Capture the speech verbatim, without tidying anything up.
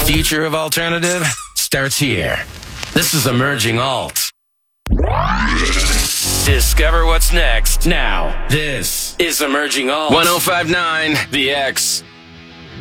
future of alternative starts here. This is Emerging Alt. Discover what's next now. This is Emerging Alt. ten fifty-nine The X.